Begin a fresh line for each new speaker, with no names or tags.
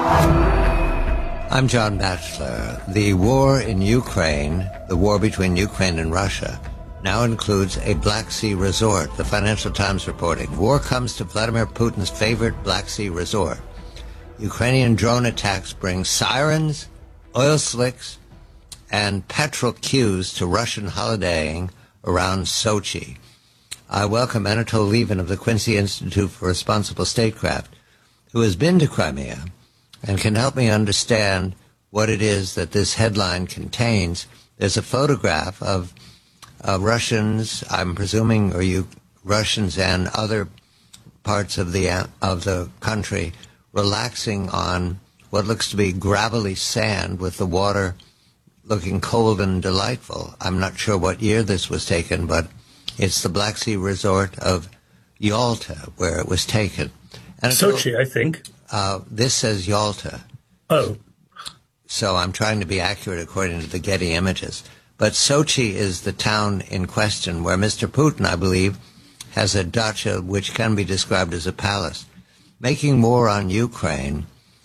I'm John Batchelor. The war in Ukraine, the war between Ukraine and Russia, now includes a Black Sea resort. The Financial Times reporting. War comes to Vladimir Putin's favorite Black Sea resort. Ukrainian drone attacks bring sirens, oil slicks, and petrol queues to Russian holidaying around Sochi. I welcome Anatol Lieven of the Quincy Institute for Responsible Statecraft, who has been to Crimea and can help me understand what it is that this headline contains. There's a photograph of Russians, I'm presuming, or Russians and other parts of the country relaxing on what looks to be gravelly sand with the water looking cold and delightful. I'm not sure what year this was taken, but it's the Black Sea resort of Yalta where it was taken. And
Sochi, I think.
This says Yalta.
Oh.
So I'm trying to be accurate according to the Getty Images. But Sochi is the town in question where Mr. Putin, I believe, has a dacha which can be described as a palace. Making war on Ukraine